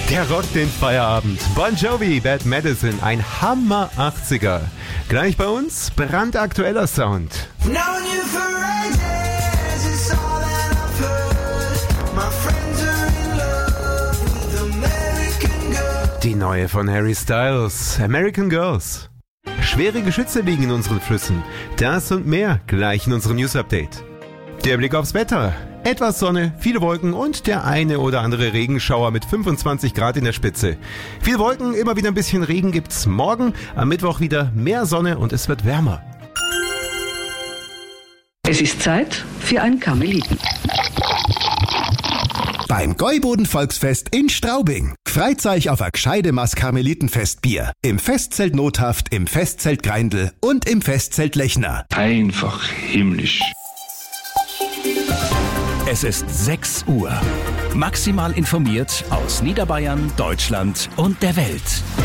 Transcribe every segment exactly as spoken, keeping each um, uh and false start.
Der rockt den Feierabend. Bon Jovi, Bad Medicine, ein Hammer achtziger. Gleich bei uns brandaktueller Sound. Die neue von Harry Styles, American Girls. Schwere Geschütze liegen in unseren Flüssen. Das und mehr gleich in unserem News-Update. Der Blick aufs Wetter. Etwas Sonne, viele Wolken und der eine oder andere Regenschauer mit fünfundzwanzig Grad in der Spitze. Viele Wolken, immer wieder ein bisschen Regen gibt's morgen. Am Mittwoch wieder mehr Sonne und es wird wärmer. Es ist Zeit für ein Karmeliten. Beim Gäuboden-Volksfest in Straubing. Freut euch auf ein gescheide Maß Karmelitenfestbier. Im Festzelt Nothaft, im Festzelt Greindl und im Festzelt Lechner. Einfach himmlisch. Es ist sechs Uhr. Maximal informiert aus Niederbayern, Deutschland und der Welt.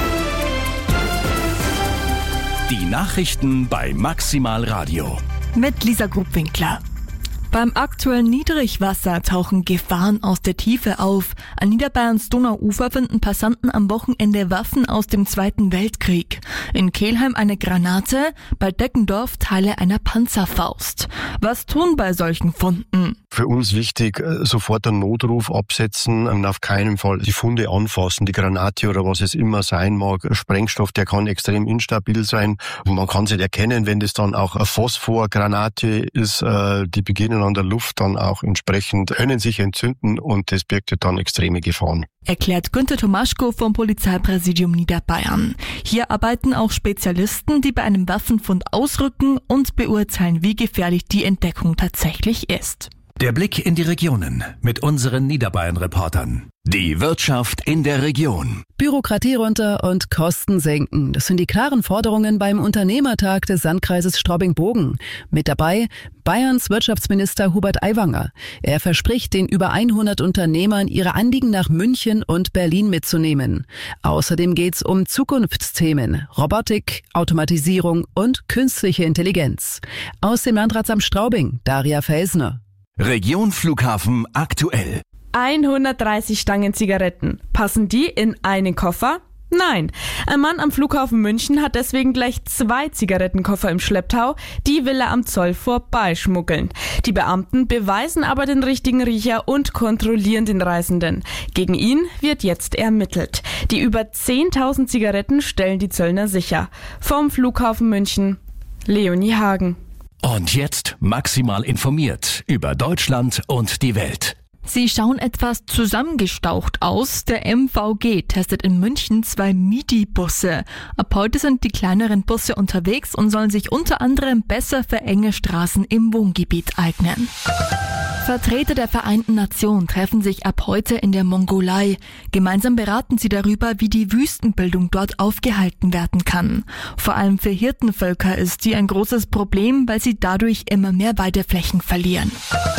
Die Nachrichten bei Maximal Radio. Mit Lisa Grubwinkler. Beim aktuellen Niedrigwasser tauchen Gefahren aus der Tiefe auf. An Niederbayerns Donauufer finden Passanten am Wochenende Waffen aus dem Zweiten Weltkrieg. In Kelheim eine Granate, bei Deckendorf Teile einer Panzerfaust. Was tun bei solchen Funden? Für uns wichtig, sofort einen Notruf absetzen und auf keinen Fall die Funde anfassen, die Granate oder was es immer sein mag. Sprengstoff, der kann extrem instabil sein. Man kann es nicht erkennen, wenn das dann auch eine Phosphorgranate ist, die beginnen an der Luft dann auch entsprechend, können sich entzünden und das birgt dann extreme Gefahren. Erklärt Günther Tomaschko vom Polizeipräsidium Niederbayern. Hier arbeiten auch Spezialisten, die bei einem Waffenfund ausrücken und beurteilen, wie gefährlich die Entdeckung tatsächlich ist. Der Blick in die Regionen mit unseren Niederbayern-Reportern. Die Wirtschaft in der Region. Bürokratie runter und Kosten senken. Das sind die klaren Forderungen beim Unternehmertag des Landkreises Straubing-Bogen. Mit dabei Bayerns Wirtschaftsminister Hubert Aiwanger. Er verspricht, den über hundert Unternehmern ihre Anliegen nach München und Berlin mitzunehmen. Außerdem geht's um Zukunftsthemen, Robotik, Automatisierung und künstliche Intelligenz. Aus dem Landratsamt Straubing, Daria Felsner. Region Flughafen aktuell. hundertdreißig Stangen Zigaretten. Passen die in einen Koffer? Nein. Ein Mann am Flughafen München hat deswegen gleich zwei Zigarettenkoffer im Schlepptau. Die will er am Zoll vorbeischmuggeln. Die Beamten beweisen aber den richtigen Riecher und kontrollieren den Reisenden. Gegen ihn wird jetzt ermittelt. Die über zehntausend Zigaretten stellen die Zöllner sicher. Vom Flughafen München, Leonie Hagen. Und jetzt maximal informiert über Deutschland und die Welt. Sie schauen etwas zusammengestaucht aus. Der M V G testet in München zwei Midi-Busse. Ab heute sind die kleineren Busse unterwegs und sollen sich unter anderem besser für enge Straßen im Wohngebiet eignen. Vertreter der Vereinten Nationen treffen sich ab heute in der Mongolei. Gemeinsam beraten sie darüber, wie die Wüstenbildung dort aufgehalten werden kann. Vor allem für Hirtenvölker ist sie ein großes Problem, weil sie dadurch immer mehr Weideflächen verlieren.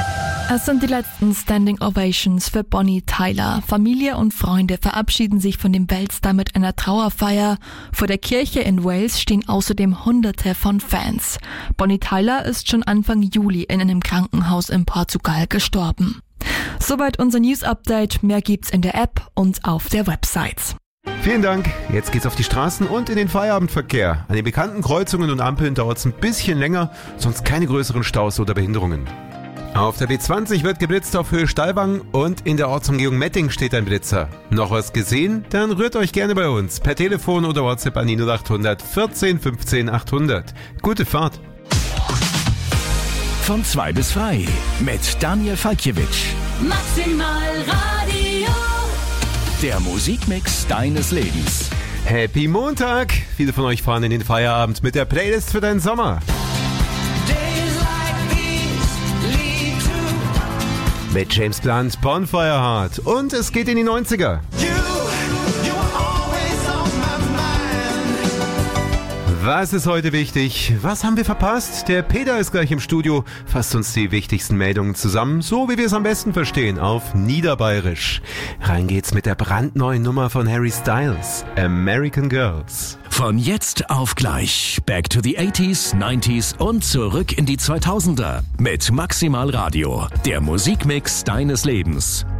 Es sind die letzten Standing Ovations für Bonnie Tyler. Familie und Freunde verabschieden sich von dem Weltstar mit einer Trauerfeier. Vor der Kirche in Wales stehen außerdem Hunderte von Fans. Bonnie Tyler ist schon Anfang Juli in einem Krankenhaus in Portugal gestorben. Soweit unser News-Update. Mehr gibt's in der App und auf der Website. Vielen Dank. Jetzt geht's auf die Straßen und in den Feierabendverkehr. An den bekannten Kreuzungen und Ampeln dauert's ein bisschen länger, sonst keine größeren Staus oder Behinderungen. Auf der B zwanzig wird geblitzt auf Höhe Stallwang und in der Ortsumgehung Metting steht ein Blitzer. Noch was gesehen? Dann rührt euch gerne bei uns per Telefon oder WhatsApp an die null acht hundert vierzehn fünfzehn achthundert. Gute Fahrt! Von zwei bis frei mit Daniel Falkiewicz. Maximal Radio. Der Musikmix deines Lebens. Happy Montag! Viele von euch fahren in den Feierabend mit der Playlist für deinen Sommer. Mit James Blunt, Bonfire Heart. Und es geht in die neunziger. Was ist heute wichtig? Was haben wir verpasst? Der Peter ist gleich im Studio, fasst uns die wichtigsten Meldungen zusammen, so wie wir es am besten verstehen, auf Niederbayerisch. Rein geht's mit der brandneuen Nummer von Harry Styles, American Girls. Von jetzt auf gleich. Back to the eighties, nineties und zurück in die zweitausender. Mit Maximal Radio, der Musikmix deines Lebens.